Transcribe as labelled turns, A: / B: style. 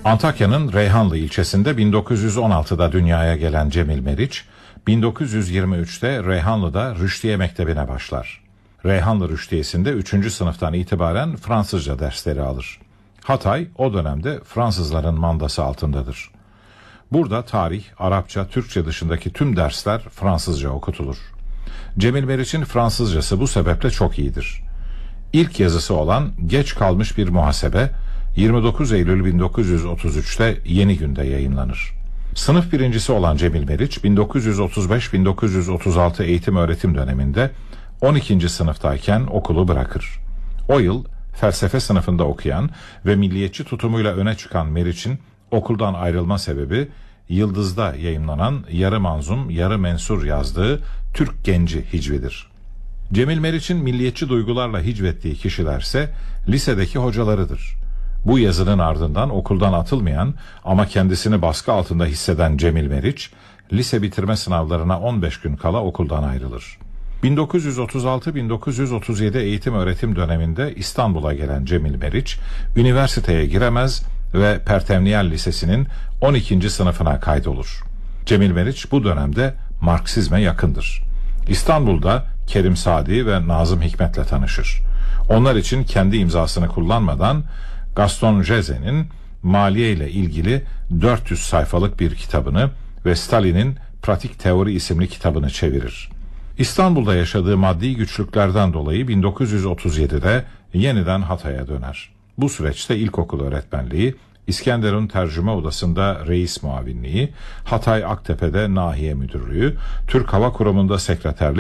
A: Antakya'nın Reyhanlı ilçesinde 1916'da dünyaya gelen Cemil Meriç, 1923'te Reyhanlı'da Rüştiye Mektebi'ne başlar. Reyhanlı Rüştiyesi'nde 3. sınıftan itibaren Fransızca dersleri alır. Hatay o dönemde Fransızların mandası altındadır. Burada tarih, Arapça, Türkçe dışındaki tüm dersler Fransızca okutulur. Cemil Meriç'in Fransızcası bu sebeple çok iyidir. İlk yazısı olan Geç Kalmış Bir Muhasebe, 29 Eylül 1933'te Yeni Gün'de yayımlanır. Sınıf birincisi olan Cemil Meriç, 1935-1936 eğitim öğretim döneminde 12. sınıftayken okulu bırakır. O yıl felsefe sınıfında okuyan ve milliyetçi tutumuyla öne çıkan Meriç'in okuldan ayrılma sebebi, Yıldız'da yayımlanan yarı manzum, yarı mensur yazdığı Türk Genci hicvidir. Cemil Meriç'in milliyetçi duygularla hicvettiği kişilerse lisedeki hocalarıdır. Bu yazının ardından okuldan atılmayan ama kendisini baskı altında hisseden Cemil Meriç, lise bitirme sınavlarına 15 gün kala okuldan ayrılır. 1936-1937 eğitim öğretim döneminde İstanbul'a gelen Cemil Meriç, üniversiteye giremez ve Pertemniyel Lisesi'nin 12. sınıfına kaydolur. Cemil Meriç bu dönemde Marksizme yakındır. İstanbul'da Kerim Sadi ve Nazım Hikmet'le tanışır. Onlar için kendi imzasını kullanmadan Gaston Jeze'nin maliye ile ilgili 400 sayfalık bir kitabını ve Stalin'in Pratik Teori isimli kitabını çevirir. İstanbul'da yaşadığı maddi güçlüklerden dolayı 1937'de yeniden Hatay'a döner. Bu süreçte ilkokul öğretmenliği, İskenderun Tercüme Odası'nda reis muavinliği, Hatay Aktepe'de nahiye müdürlüğü, Türk Hava Kurumu'nda sekreterlik